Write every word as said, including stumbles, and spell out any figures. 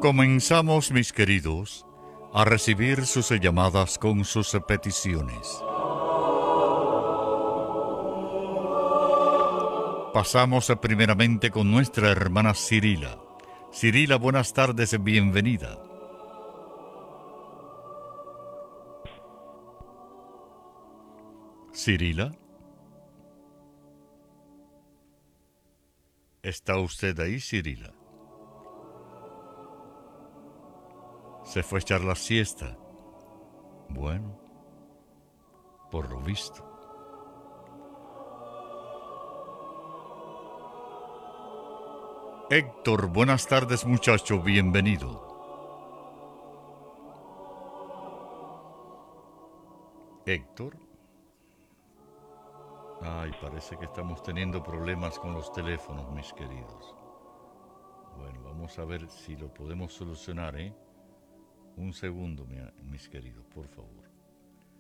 Comenzamos, mis queridos, a recibir sus llamadas con sus peticiones. Pasamos primeramente con nuestra hermana Cirila. Cirila, buenas tardes, bienvenida. Cirila. ¿Está usted ahí, Cirila? ¿Se fue a echar la siesta? Bueno, por lo visto. Héctor, buenas tardes, muchacho, bienvenido. Héctor. Ay, parece que estamos teniendo problemas con los teléfonos, mis queridos. Bueno, vamos a ver si lo podemos solucionar, ¿eh? Un segundo, mis queridos, por favor.